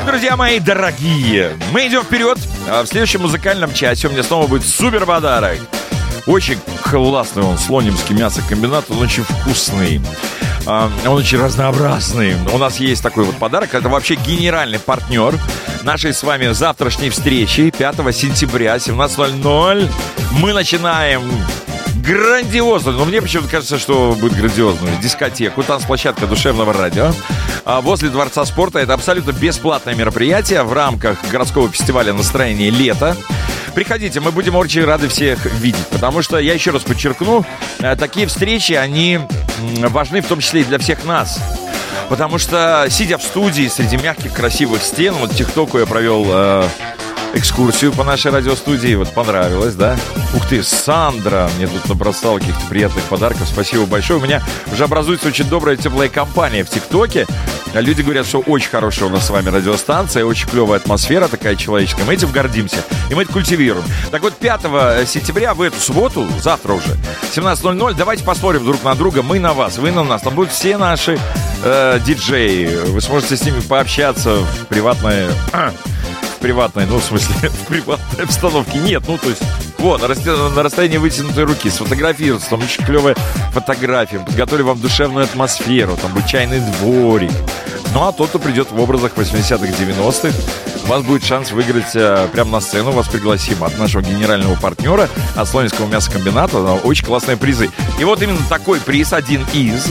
друзья мои дорогие, мы идем вперед. В следующем музыкальном часе у меня снова будет супер подарок. Очень классный он, Слонимский мясокомбинат, он очень вкусный. Он очень разнообразный. У нас есть такой вот подарок. Это вообще генеральный партнер нашей с вами завтрашней встречи 5 сентября, 17:00. Мы начинаем грандиозно. Но мне почему-то кажется, что будет грандиозно. Дискотеку, танцплощадка душевного радио возле Дворца спорта. Это абсолютно бесплатное мероприятие в рамках городского фестиваля «Настроение лета». Приходите, мы будем очень рады всех видеть, потому что, я еще раз подчеркну, такие встречи, они важны в том числе и для всех нас. Потому что, сидя в студии среди мягких, красивых стен, вот ТикТоку я провел экскурсию по нашей радиостудии, вот понравилось, да? Ух ты, Сандра мне тут набросала каких-то приятных подарков, спасибо большое. У меня уже образуется очень добрая, теплая компания в ТикТоке. Люди говорят, что очень хорошая у нас с вами радиостанция, очень клевая атмосфера такая человеческая. Мы этим гордимся, и мы это культивируем. Так вот, 5 сентября, в эту субботу, завтра уже, 17:00, давайте посмотрим друг на друга, мы на вас, вы на нас. Там будут все наши диджеи, вы сможете с ними пообщаться в приватной, ну, в смысле, в приватной обстановке. Нет, ну, то есть, вот, на расстоянии вытянутой руки, сфотографироваться, там очень клевая фотография, подготовили вам душевную атмосферу, там будет чайный дворик. Ну, а тот, кто придет в образах 80-х, 90-х, у вас будет шанс выиграть прямо на сцену, вас пригласим от нашего генерального партнера, от Слонимского мясокомбината, очень классные призы. И вот именно такой приз один из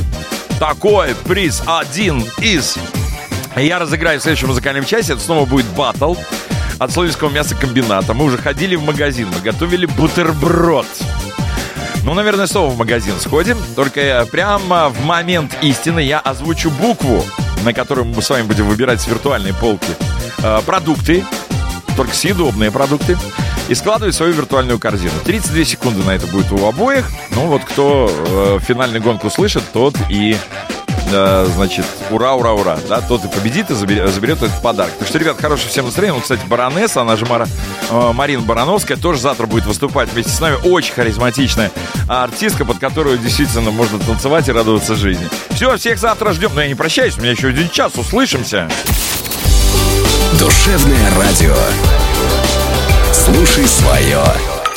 я разыграю в следующем музыкальном часе. Это снова будет баттл от Слонимского мясокомбината. Мы уже ходили в магазин, мы готовили бутерброд. Ну, наверное, снова в магазин сходим. Только прямо в момент истины я озвучу букву, на которую мы с вами будем выбирать с виртуальной полки продукты, только съедобные продукты, и складывать свою виртуальную корзину. 32 секунды на это будет у обоих. Ну, вот кто финальную гонку слышит, тот и... значит, ура, ура, ура, да, тот и победит и заберет этот подарок. Так что, ребят, хорошего всем настроения. Ну, кстати, баронесса, она же Марина Барановская, тоже завтра будет выступать вместе с нами. Очень харизматичная артистка, под которую действительно можно танцевать и радоваться жизни. Все, всех завтра ждем. Но я не прощаюсь, у меня еще 1 час, услышимся. Душевное радио. Слушай свое.